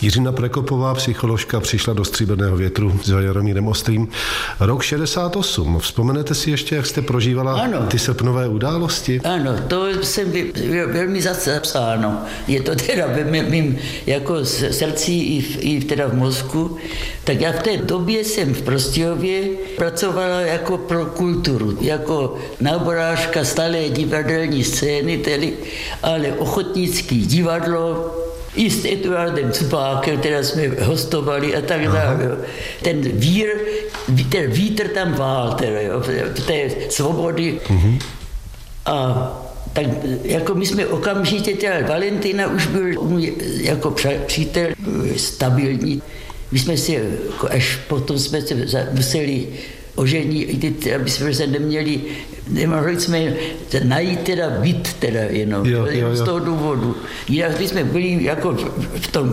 Jiřina Prekopová, psycholožka, přišla do Stříbrného větru s Jaromírem Ostrým. Rok 68. Vzpomenete si ještě, jak jste prožívala ty srpnové události? Ano, to jsem velmi zapsáno. Je to teda ve mým jako srdci i teda v mozku. Tak já v té době jsem v Prostějově pracovala jako pro kulturu, jako náborářka stále divadelní scény, tedy, ale ochotnický divadlo, i s Eduardem Cupákem, teda jsme hostovali a tak dále. Ten vítr tam vál, teda, jo, v té svobody. A tak jako my jsme okamžitě, teda Valentina už byl můj jako přítel stabilní. My jsme si, až potom jsme se museli oženit, aby jsme se nemohli jsme najít teda byt teda jenom, z toho důvodu. Jinak jsme byli jako v tom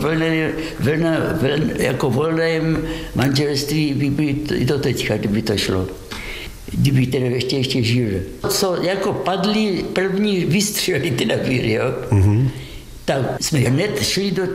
jako volném manželství, by byli do teďka, kdyby to šlo. Kdyby teda ještě žil. Co jako padly první výstřely teda byly, jo? Tak jsme hned šli do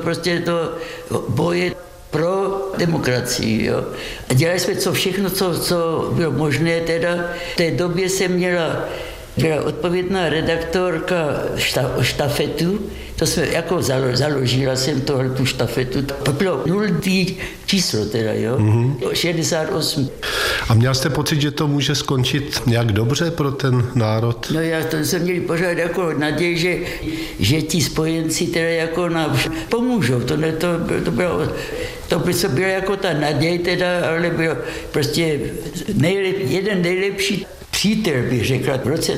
boje pro demokracii, jo. A dělali jsme všechno, co bylo možné teda. V té době byla odpovědná redaktorka štafetu, to jsme jako založila jsem tu štafetu. To bylo 0. číslo teda, jo, 68. A měl jste pocit, že to může skončit nějak dobře pro ten národ? No já to jsem měl pořád jako naději, že ti spojenci teda jako nám pomůžou. To bylo jako ta naděj teda, ale bylo prostě jeden nejlepší přítel, bych řekla, v roce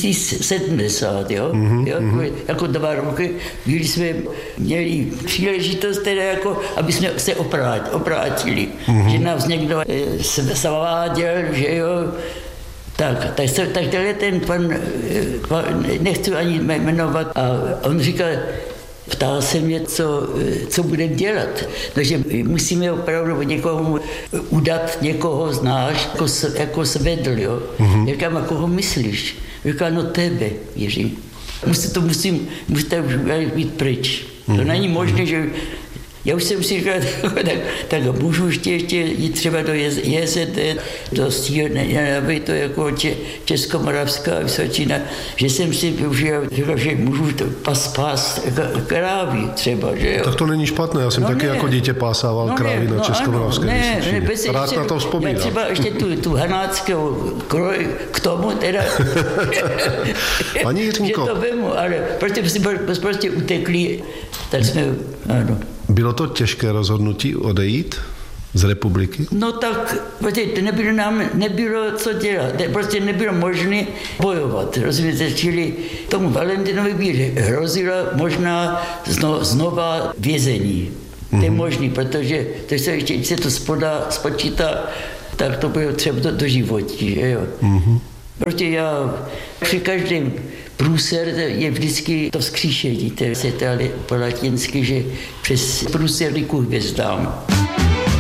1070, jo? Jako 2 roky, kdy jsme měli příležitost teda jako, aby jsme se obrátili, že nás někdo sváděl, že jo. Tak tenhle ten pan, nechci ani jmenovat, a on říkal, ptal se mě, co budeme dělat. Takže musíme opravdu někomu udat, někoho znáš, jako svedl, jo. Říkám, a koho myslíš? Říkám, no tebe, Jiří. Musíte být pryč. To není možné, že já už jsem si říkal, tak můžu ještě jít třeba do JZD, do Stříbrné, aby to jako Českomoravská Vysočina, že jsem si říkal, že můžu pás krávy třeba, že jo. Tak to není špatné, já jsem taky jako dítě pásával krávy na Českomoravské Vysočině. Rád na to vzpomínám. Já třeba ještě tu hanáckou kroj k tomu teda, Paní Jiřinko, že to vemu, ale prostě utekli, tak jsme, ano. Bylo to těžké rozhodnutí odejít z republiky? No tak, protože nebylo co dělat, prostě nebylo možné bojovat, rozumíte, čili tomu Valentinovi by hrozila možná znova vězení. To je možný, protože to se ještě, když se to spočítá, tak to bylo třeba do životí, že jo. Protože já při každém průser je vždycky to vzkříšení, které se tady po latinsky, že přes průser liku hvězdám.